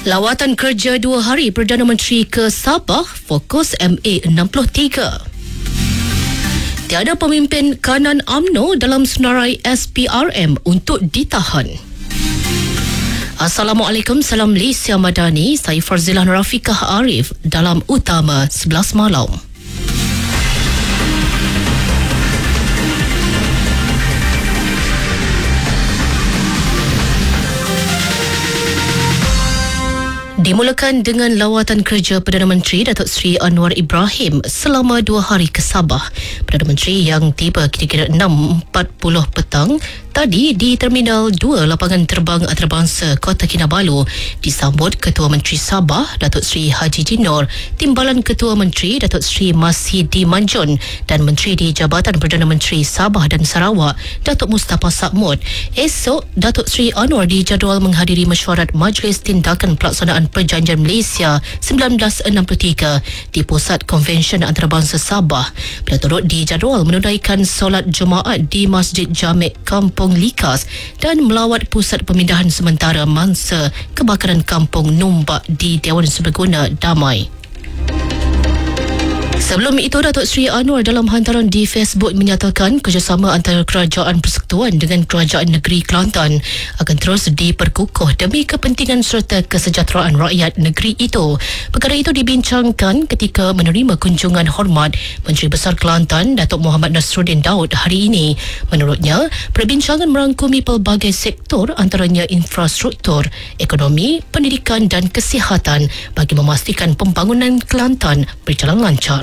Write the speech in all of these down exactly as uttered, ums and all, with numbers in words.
Lawatan kerja dua hari Perdana Menteri ke Sabah fokus M A enam puluh tiga. Tiada pemimpin kanan U M N O dalam senarai S P R M untuk ditahan. Assalamualaikum, salam Malaysia Madani. Saya Farzilah Rafiqah Arif dalam Utama sebelas malam. Dimulakan dengan lawatan kerja Perdana Menteri Datuk Seri Anwar Ibrahim selama dua hari ke Sabah. Perdana Menteri yang tiba kira-kira enam empat puluh petang tadi di Terminal dua Lapangan Terbang Antarabangsa Kota Kinabalu disambut Ketua Menteri Sabah Datuk Seri Haji Jinor, Timbalan Ketua Menteri Datuk Seri Masidi Manjun dan Menteri di Jabatan Perdana Menteri Sabah dan Sarawak Datuk Mustafa Sakmud. Esok Datuk Seri Anwar dijadual menghadiri mesyuarat Majlis Tindakan Pelaksanaan Perjanjian Malaysia seribu sembilan ratus enam puluh tiga di Pusat Konvensyen Antarabangsa Sabah. Beliau turut dijadual menunaikan solat Jumaat di Masjid Jamek Kampung Likas dan melawat Pusat Pemindahan Sementara Mangsa Kebakaran Kampung Numbak di Dewan Serbaguna Damai. Sebelum itu, Datuk Seri Anwar dalam hantaran di Facebook menyatakan kerjasama antara Kerajaan Persekutuan dengan Kerajaan Negeri Kelantan akan terus diperkukuh demi kepentingan serta kesejahteraan rakyat negeri itu. Perkara itu dibincangkan ketika menerima kunjungan hormat Menteri Besar Kelantan Datuk Muhammad Nasruddin Daud hari ini. Menurutnya, perbincangan merangkumi pelbagai sektor antaranya infrastruktur, ekonomi, pendidikan dan kesihatan bagi memastikan pembangunan Kelantan berjalan lancar.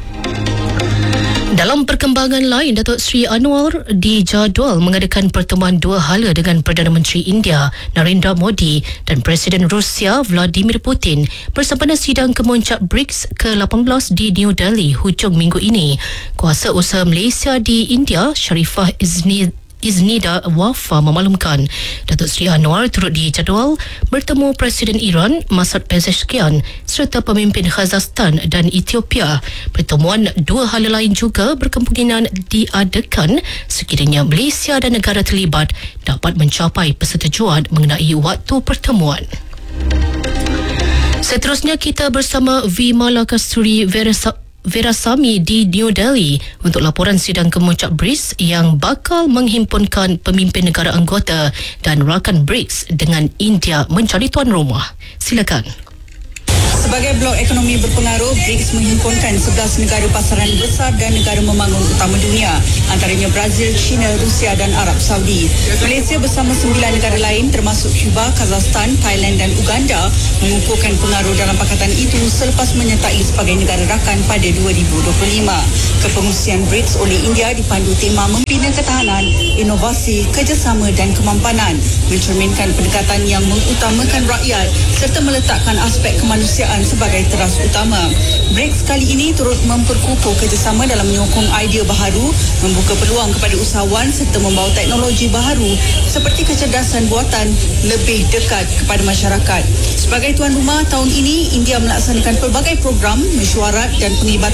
Dalam perkembangan lain, Datuk Seri Anwar dijadual mengadakan pertemuan dua hala dengan Perdana Menteri India Narendra Modi dan Presiden Rusia Vladimir Putin bersempena sidang kemuncak BRICS ke lapan belas di New Delhi hujung minggu ini. Kuasa usaha Malaysia di India Sharifah Izni Iznida Wafa memaklumkan Datuk Seri Anwar turut dijadual bertemu Presiden Iran Masoud Pezeshkian serta pemimpin Kazakhstan dan Ethiopia. Pertemuan dua hala lain juga berkemungkinan diadakan sekiranya Malaysia dan negara terlibat dapat mencapai persetujuan mengenai waktu pertemuan. Seterusnya kita bersama Vimala Kasturi Verasa Verasamy di New Delhi untuk laporan sidang kemuncak BRICS yang bakal menghimpunkan pemimpin negara anggota dan rakan BRICS dengan India menjadi tuan rumah. Silakan. Sebagai blok ekonomi berpengaruh, BRICS menghimpunkan sebelas negara pasaran besar dan negara membangun utama dunia, antaranya Brazil, China, Rusia dan Arab Saudi. Malaysia bersama sembilan negara lain termasuk Cuba, Kazakhstan, Thailand dan Uganda mengukuhkan pengaruh dalam pakatan itu selepas menyertai sebagai negara rakan pada dua ribu dua puluh lima. Kepengurusian BRICS oleh India dipandu tema membina ketahanan, inovasi, kerjasama dan kemampanan, mencerminkan pendekatan yang mengutamakan rakyat serta meletakkan aspek kemanusiaan sebagai teras utama. BRICS kali ini turut memperkukuh kerjasama dalam menyokong idea baharu, membuka peluang kepada usahawan serta membawa teknologi baharu seperti kecerdasan buatan lebih dekat kepada masyarakat. Sebagai tuan rumah tahun ini, India melaksanakan pelbagai program, mesyuarat dan penglibatan